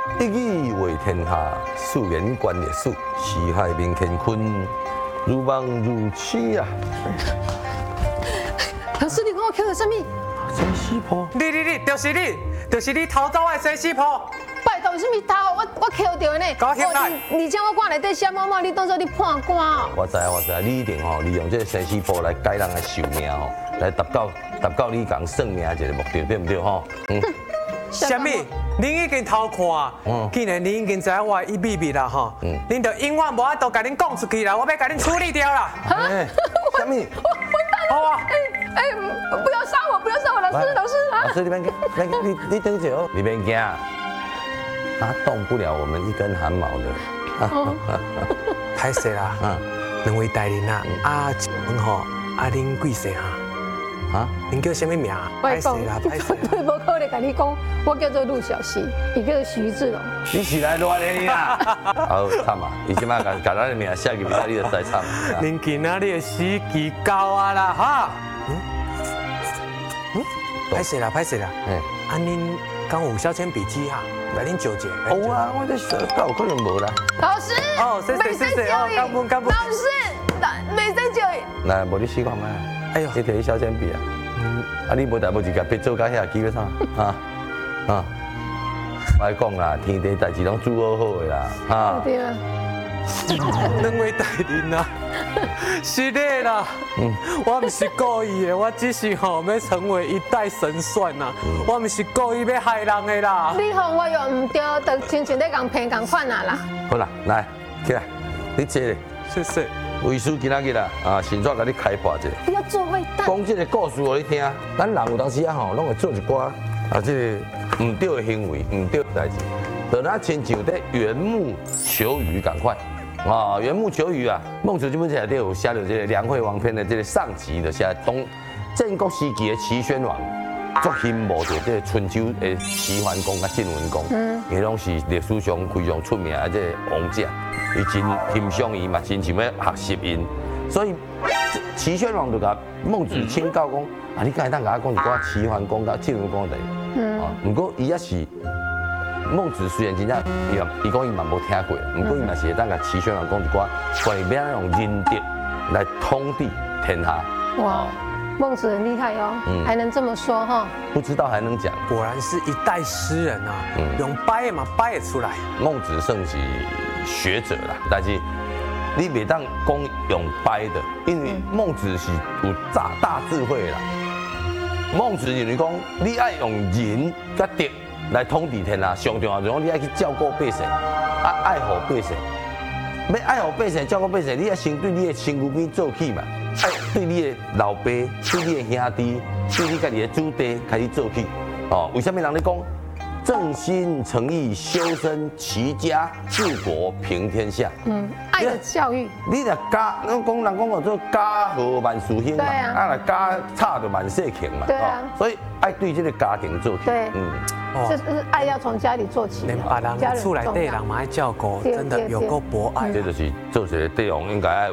一语为天下，四言观历史，四海明乾坤，如梦如痴啊！ 老师，你跟我捡到什么？ 生死簿。 你，就是你偷走的生死簿。 拜托，什么偷？我捡到的呢。 给我捡来。 而且我挂内底写某某，你当作你判官哦。 我知，你一定吼利用这个生死簿来改人的寿命吼，来达到你讲算命一个目的，对不对吼？ 什么？恁已经偷看，既然恁已经知影我的秘密啦吼，恁就永远无法度甲恁讲出去啦，我要甲恁处理掉啦。 什么？ 完蛋了！ 好啊！ 不要杀我，不要杀我，老师啊！ 老师，你别惊，你等一下，你别惊，他动不了我们一根汗毛的。 歹势啦，两位大人啊，问吼，恁几岁哈？啊，您叫什么名？歹势啦，歹势。 对，无可能甲你讲，我叫做陆小西，伊叫做徐志龙。 你是来乱的你啦！好惨啊！伊即摆甲咱的名写入来，你就知惨。 恁今仔日的时机到啊啦哈！歹势啦，啊恁敢有小铅笔机哈？来恁纠结。 有啊，我这手有可能无啦。 老师。 哦，谢谢哦，干不。 老师，没在教育。 来，无你试看卖。哎呦，你摕小铅笔啊？啊，你无代无志甲别做甲遐，记要啥？我讲啦，天地代志拢做好好的啦， 对啊。 两位大人啊，是的啦，我唔是故意的，我只是吼要成为一代神算呐，我唔是故意要害人的啦。 你看我又唔对，就亲像在共骗共款啊啦。 好啦，来起来，你坐咧。 谢谢。 为师今仔日啦，先怎甲你开破者？ 不要做坏蛋。 讲这个故事互你听，咱人有当时啊吼，拢会做一寡这个唔对的行为，唔对的代志，就咱亲像在缘木求鱼共款。缘木求鱼啊，孟子这本书内底有写到这个《梁惠王篇》的这个上集的写战国时期的齐宣王，足羡慕着这个春秋的齐桓公甲晋文公，伊拢是历史上非常出名的这个王者，伊真欣赏伊嘛，真想要学习因，所以齐宣王就甲孟子请教讲，你敢会当甲我讲一寡齐桓公甲晋文公的代志？不过伊也是。孟子虽然真正伊讲伊嘛无听过，不过伊嘛是会当甲齐宣王讲一寡关于要用仁德来统治天下。 哇，孟子很厉害哦，还能这么说哈。 不知道还能讲， 果然是一代诗人啊，用摆嘛摆得出来。 孟子算是学者啦，但是你袂当讲用摆的，因为孟子是有大智慧啦。孟子认为讲，你爱用仁甲德。来统治天下，上重要就是讲你爱去照顾百姓，爱护百姓。要爱护百姓、照顾百姓，你要先对你的亲戚边做起嘛，爱对你的老爸、对你的兄弟、对你家己的子弟开始做起。为什么人咧讲正心诚意修身齐家治国平天下？ 爱的教育。 你若家，人讲叫做家和万事兴嘛，若家差就万事兴嘛。 对啊。 所以爱对这个家庭做起。 对。这是爱要从家里做起， 连别人厝内底人嘛爱照顾，真的有够博爱。 这就是做一个帝王应该要有